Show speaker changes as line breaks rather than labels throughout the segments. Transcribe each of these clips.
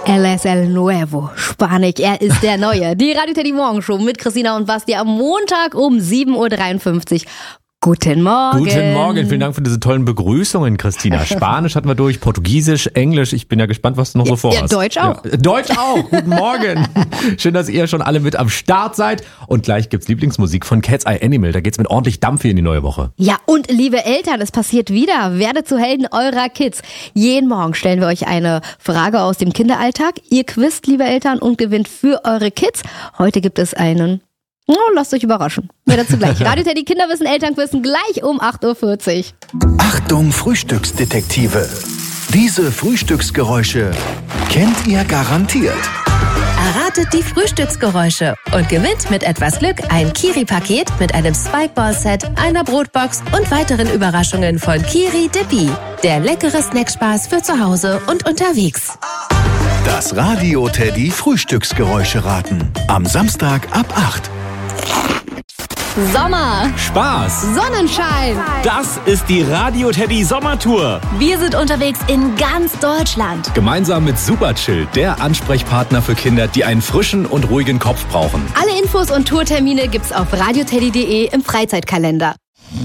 Él es el nuevo. Spanisch, er ist der Neue. Die Radio Teddy Morgenshow mit Christina und Basti am Montag um 7.53 Uhr. Guten Morgen.
Guten Morgen, vielen Dank für diese tollen Begrüßungen, Christina. Spanisch hatten wir durch, Portugiesisch, Englisch. Ich bin ja gespannt, was du noch so vorhast.
Ja, Deutsch auch.
Ja, Deutsch auch. Guten Morgen. Schön, dass ihr schon alle mit am Start seid. Und gleich gibt's Lieblingsmusik von Cat's Eye Animal. Da geht's mit ordentlich Dampf hier in die neue Woche.
Ja, und liebe Eltern, es passiert wieder. Werdet zu Helden eurer Kids. Jeden Morgen stellen wir euch eine Frage aus dem Kinderalltag. Ihr quizt, liebe Eltern, und gewinnt für eure Kids. Heute gibt es einen... Oh, lasst euch überraschen. Mehr dazu gleich. Radio Teddy Kinderwissen, Elternquissen gleich um 8.40 Uhr.
Achtung, Frühstücksdetektive. Diese Frühstücksgeräusche kennt ihr garantiert.
Erratet die Frühstücksgeräusche und gewinnt mit etwas Glück ein Kiri-Paket mit einem Spikeball-Set, einer Brotbox und weiteren Überraschungen von Kiri Dippy. Der leckere Snackspaß für zu Hause und unterwegs.
Das Radio Teddy Frühstücksgeräusche raten. Am Samstag ab 8.
Sommer,
Spaß.
Sonnenschein.
Das ist die Radio Teddy Sommertour.
Wir sind unterwegs in ganz Deutschland.
Gemeinsam mit Superchill, der Ansprechpartner für Kinder, die einen frischen und ruhigen Kopf brauchen.
Alle Infos und Tourtermine gibt's auf radioteddy.de im Freizeitkalender.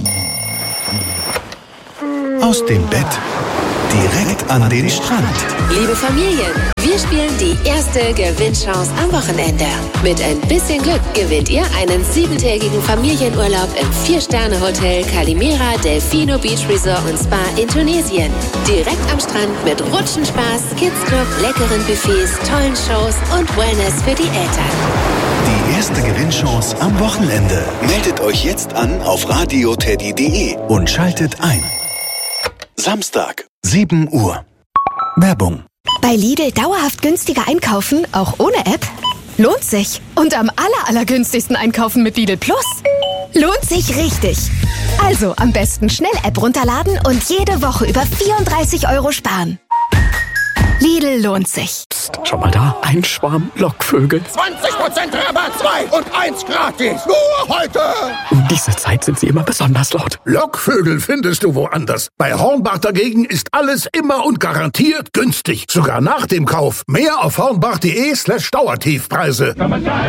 Aus dem Bett direkt an den Strand.
Liebe Familien, wir spielen die erste Gewinnchance am Wochenende. Mit ein bisschen Glück gewinnt ihr einen 7-tägigen Familienurlaub im 4-Sterne-Hotel Calimera Delfino Beach Resort und Spa in Tunesien. Direkt am Strand mit Rutschenspaß, Kidsclub, leckeren Buffets, tollen Shows und Wellness für die Eltern.
Die erste Gewinnchance am Wochenende. Meldet euch jetzt an auf radioteddy.de und schaltet ein. Samstag, 7 Uhr. Werbung.
Bei Lidl dauerhaft günstiger einkaufen, auch ohne App? Lohnt sich. Und am allergünstigsten einkaufen mit Lidl Plus? Lohnt sich richtig. Also am besten schnell App runterladen und jede Woche über 34 € sparen. Lidl lohnt sich.
Psst, schau mal da. Ein Schwarm Lockvögel.
20% Rabatt, 2 und 1 gratis. Nur heute.
Um diese Zeit sind sie immer besonders laut.
Lockvögel findest du woanders. Bei Hornbach dagegen ist alles immer und garantiert günstig. Sogar nach dem Kauf. Mehr auf hornbach.de/Dauertiefpreise.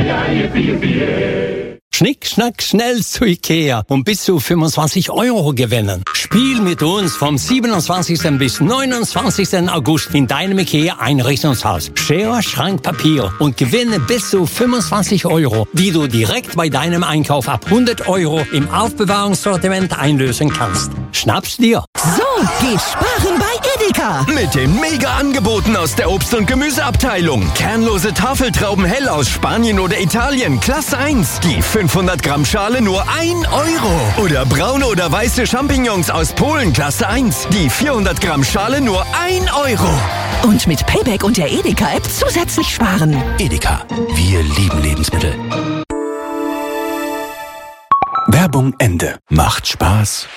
Schnick, schnack, schnell zu Ikea und bis zu 25 € gewinnen. Spiel mit uns vom 27. bis 29. August in deinem Ikea-Einrichtungshaus. Schere, Schrank, Papier und gewinne bis zu 25 €, die du direkt bei deinem Einkauf ab 100 € im Aufbewahrungssortiment einlösen kannst. Schnapp's dir.
So geht Sparen bei Edeka.
Mit den Mega-Angeboten aus der Obst- und Gemüseabteilung. Kernlose Tafeltrauben hell aus Spanien oder Italien, Klasse 1. Die 500 Gramm Schale nur 1 €. Oder braune oder weiße Champignons aus Polen, Klasse 1. Die 400 Gramm Schale nur 1 €.
Und mit Payback und der Edeka-App zusätzlich sparen.
Edeka, wir lieben Lebensmittel. Werbung Ende. Macht Spaß,